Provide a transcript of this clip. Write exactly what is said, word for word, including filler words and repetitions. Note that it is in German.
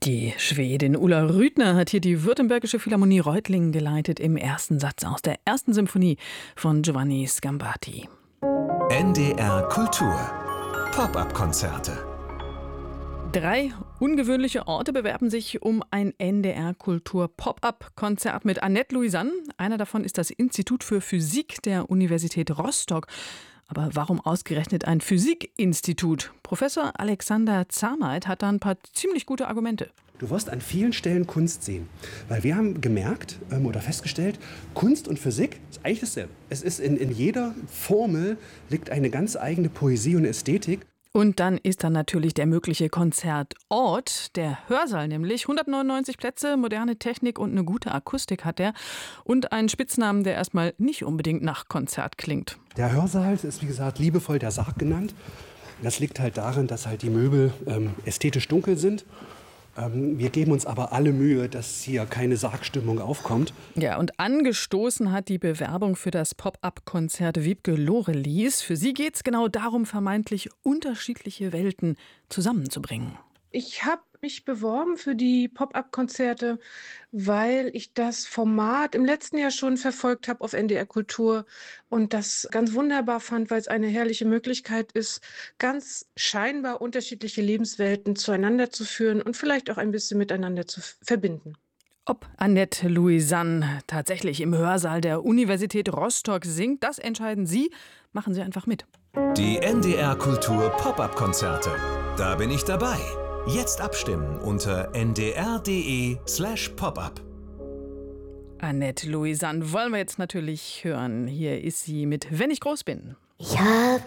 Die Schwedin Ulla Rüthner hat hier die Württembergische Philharmonie Reutlingen geleitet im ersten Satz aus der ersten Symphonie von Giovanni Sgambati. N D R Kultur Pop-up-Konzerte. Drei ungewöhnliche Orte bewerben sich um ein N D R Kultur Pop-up-Konzert mit Annette Louisanne. Einer davon ist das Institut für Physik der Universität Rostock. Aber warum ausgerechnet ein Physikinstitut? Professor Alexander Zahneit hat da ein paar ziemlich gute Argumente. Du wirst an vielen Stellen Kunst sehen. Weil wir haben gemerkt ähm, oder festgestellt, Kunst und Physik ist eigentlich dasselbe. Es ist in, in jeder Formel liegt eine ganz eigene Poesie und Ästhetik. Und dann ist da natürlich der mögliche Konzertort, der Hörsaal nämlich. hundertneunundneunzig Plätze, moderne Technik und eine gute Akustik hat er. Und einen Spitznamen, der erstmal nicht unbedingt nach Konzert klingt. Der Hörsaal ist, wie gesagt, liebevoll der Sarg genannt. Das liegt halt darin, dass halt die Möbel ähm, ästhetisch dunkel sind. Ähm, wir geben uns aber alle Mühe, dass hier keine Sargstimmung aufkommt. Ja, und angestoßen hat die Bewerbung für das Pop-up-Konzert Wiebke Lorelis. Für sie geht es genau darum, vermeintlich unterschiedliche Welten zusammenzubringen. Ich habe mich beworben für die Pop-up-Konzerte, weil ich das Format im letzten Jahr schon verfolgt habe auf N D R Kultur und das ganz wunderbar fand, weil es eine herrliche Möglichkeit ist, ganz scheinbar unterschiedliche Lebenswelten zueinander zu führen und vielleicht auch ein bisschen miteinander zu verbinden. Ob Annette Louisanne tatsächlich im Hörsaal der Universität Rostock singt, das entscheiden Sie. Machen Sie einfach mit. Die N D R Kultur Pop-up-Konzerte. Da bin ich dabei. Jetzt abstimmen unter n d r punkt d e slash pop-up. Annette Louisanne wollen wir jetzt natürlich hören. Hier ist sie mit Wenn ich groß bin. Ich hab